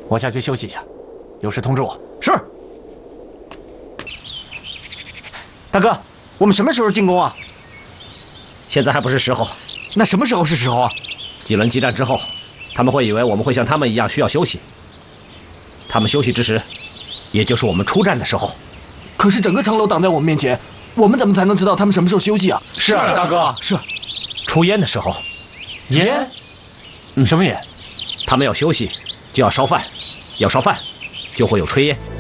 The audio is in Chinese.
我下去休息一下，有事通知我。 是。大哥，我们什么时候进攻啊？ 现在还不是时候。 那什么时候是时候啊？ 几轮激战之后，他们会以为我们会像他们一样需要休息。他们休息之时，也就是我们出战的时候。 可是整个城楼挡在我们面前，我们怎么才能知道他们什么时候休息啊？ 是啊，大哥， 是。 出烟的时候， 烟？什么烟？ 他们要休息，就要烧饭，要烧饭，就会有炊烟。